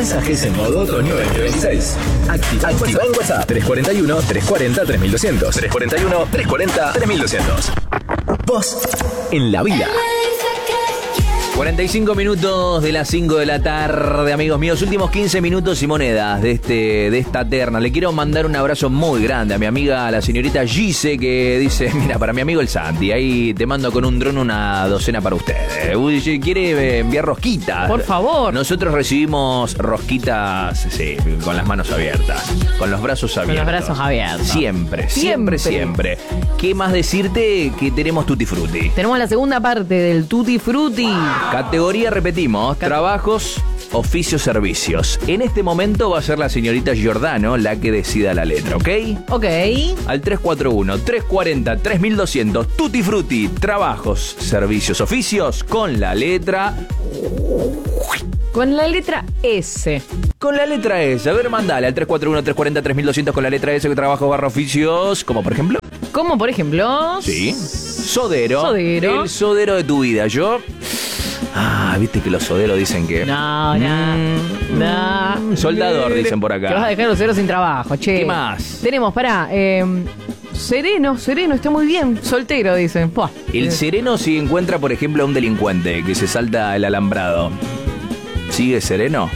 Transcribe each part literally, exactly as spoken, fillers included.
Mensajes en modo otoño veinte veintiséis. Activa, Activa en WhatsApp. tres cuatro uno, tres cuatro cero, tres mil doscientos. tres cuatro uno, tres cuatro cero, tres mil doscientos. Vos en la vida. cuarenta y cinco minutos de las cinco de la tarde, amigos míos. Últimos quince minutos y monedas de este de esta terna. Le quiero mandar un abrazo muy grande a mi amiga, la señorita Gise, que dice: mira, para mi amigo el Santi, ahí te mando con un dron una docena para ustedes. Uy, quiere enviar rosquitas. Por favor. Nosotros recibimos rosquitas, sí, con las manos abiertas, con los brazos abiertos. Con los brazos abiertos. Siempre, siempre, siempre. siempre. ¿Qué más decirte? Que tenemos Tutti Frutti. Tenemos la segunda parte del Tutti Frutti. Categoría, repetimos, Cat- trabajos, oficios, servicios. En este momento va a ser la señorita Giordano la que decida la letra, ¿ok? Ok. Al tres cuatro uno, tres cuatro cero, tres mil doscientos, Tutti Frutti, trabajos, servicios, oficios, con la letra... Con la letra S. Con la letra S. A ver, mandale al tres cuatro uno, tres cuatro cero, tres mil doscientos con la letra S, que trabajos barra oficios, como por ejemplo... Como por ejemplo... Sí. Sodero. Sodero. El sodero de tu vida. Yo... Ah, viste que los soderos dicen que... No, no, Mm, no. Soldador, dicen por acá. Que vas a dejar los ceros sin trabajo, che. ¿Qué más? Tenemos, pará, eh, sereno, sereno, está muy bien. Soltero, dicen. Puah. El sereno si encuentra, por ejemplo, a un delincuente que se salta el alambrado. ¿Sigue sereno?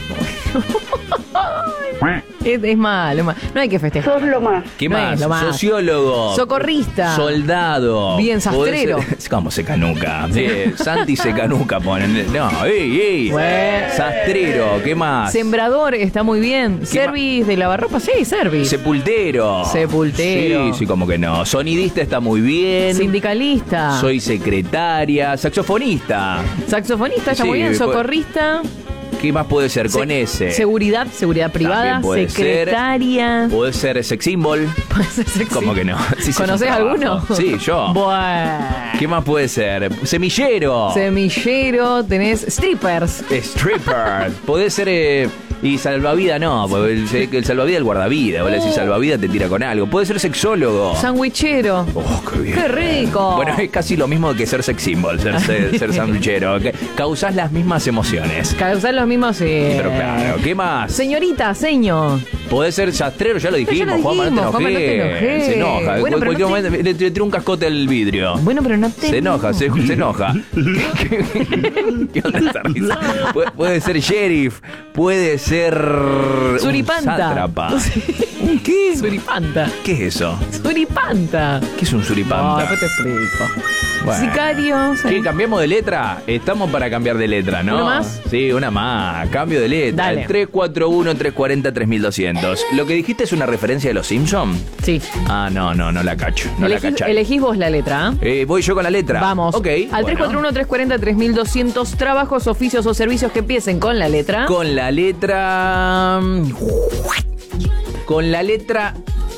Es, es malo, es malo. No hay que festejar. Sos lo más. ¿Qué No más? es lo más. Sociólogo. Socorrista. Soldado. Bien sastrero. Podés ser- ¿Cómo se canuca? Sí, Santi se canuca ponen. No, ey, ey. Bueno. Sastrero, ¿qué más? Sembrador, está muy bien. Service de lavarropa, sí, service. Sepultero. Sepultero. Sí, sí, como que no. Sonidista está muy bien. Sindicalista. Soy secretaria. Saxofonista. Saxofonista, está Sí, muy bien. pues- Socorrista. ¿Qué más puede ser con Se- ese? Seguridad, seguridad privada. También puede Secretaria. ser. Puede ser sex symbol. Puede ser sexy. ¿Cómo que no? Sí, sí, ¿Conocés es un alguno? trabajo. Sí, yo. Bueno. ¿Qué más puede ser? Semillero. Semillero, tenés strippers. Stripper. Puede ser... eh, y salvavidas no, porque el, el salvavidas es el guardavidas. Vos le decís salvavidas, te tira con algo. Puede ser sexólogo. Sandwichero. Oh, qué bien. ¡Qué rico! Bueno, es casi lo mismo que ser sex symbol, ser, ser, ser sandwichero. Que causás las mismas emociones. Causar los mismos... eh, Pero claro, ¿qué más? Señorita, seño. Podés ser sastrero, ya lo Pero ya dijimos. lo Juanma, no te dijimos, Juanma, no te enojes. enojes. Se enoja. Bueno, En pero cualquier no momento le, le tira un cascote al vidrio. Bueno, pero no te... Se enoja, se, se enoja. ¿Qué, qué onda esta risa? Puede, puede ser sheriff, puede ser... un Suripanta. sátrapa. ¿Un qué? Suripanta. ¿Qué es eso? Suripanta. ¿Qué es un No, suripanta? después te explico. Bueno. Sicario. ¿Qué, cambiamos de letra? Estamos para cambiar de letra, ¿no? ¿Una más? Sí, una más. Cambio de letra. Dale. El tres cuatro uno, tres cuatro cero, tres mil doscientos. ¿Lo que dijiste es una referencia de los Simpsons? Sí. Ah, no, no, no la cacho. No la Elegís, cachai. elegís vos la letra, ¿eh? Eh, voy yo con la letra. Vamos. Ok. Al bueno. tres cuatro uno, tres cuatro cero, tres mil doscientos trabajos, oficios o servicios que empiecen con la letra. Con la letra... Con la letra...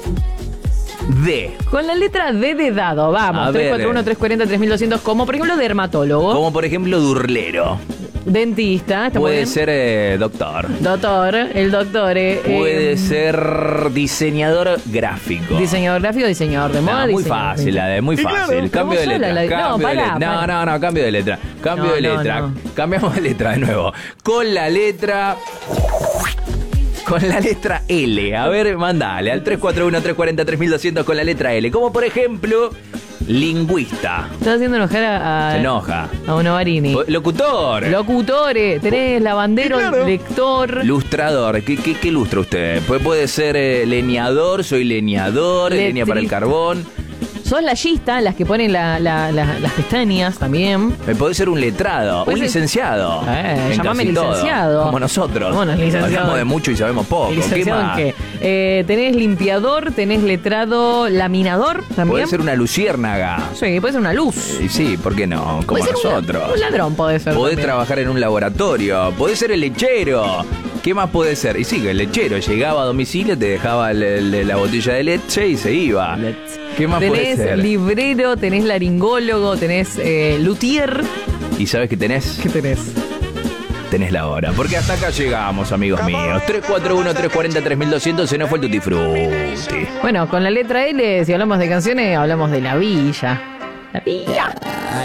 D. Con la letra D de dado. Vamos. A tres ver. cuatro uno, tres cuatro cero, tres mil doscientos. Como por ejemplo dermatólogo. Como por ejemplo durlero. Dentista. ¿Está muy Puede bien? ser eh, doctor. Doctor. El doctor. eh, Puede eh, ser diseñador gráfico. Diseñador gráfico, diseñador de No, moda. muy diseñador- fácil, la de muy Sí, fácil. claro, Cambio de vos sola letra. la- no, Cambio de pará, letra. No, pará. no, no, cambio de letra. Cambio No, de no, letra. no. Cambiamos de letra de nuevo. Con la letra. Con la letra L. A ver, mandale al tres cuatro uno, tres cuatro cero, tres mil doscientos con la letra L. Como por ejemplo, lingüista. Estás haciendo enojar a, a, Se enoja. a Uno Varini. Locutor. Locutores. Tenés lavandero, Claro. lector. Lustrador. ¿Qué, qué, qué lustra usted? Pues puede ser eh, leñador, soy leñador, Letri- leña para el carbón. Sos layista, las que ponen la- la- la- las pestañas también. Eh, Puede ser un letrado, Puede un ser- licenciado. Eh, En llamame casi todo. licenciado. Como nosotros. Bueno, licenciado. Hablamos de mucho y sabemos poco. ¿Qué ¿Licenciado en más? qué? Eh, tenés limpiador, tenés letrado, laminador también. Puede ser una luciérnaga. Sí, puede ser una luz. Y sí, ¿por qué no? Como Puede ser un- nosotros. Un, ladrón puede ser. Podés también. trabajar en un laboratorio. Podés ser el lechero. ¿Qué más puede ser? Y sí, el lechero llegaba a domicilio, te dejaba el- el- la botella de leche y se iba. ¿Qué más puede Tenés ser? librero, tenés laringólogo, tenés eh, luthier. ¿Y sabes qué tenés? ¿Qué tenés? Tenés la hora. Porque hasta acá llegamos, amigos míos. tres cuatro uno, tres cuatro cero, tres mil doscientos. Se nos fue el Tutti Frutti. Bueno, con la letra L, si hablamos de canciones, hablamos de la villa. La villa.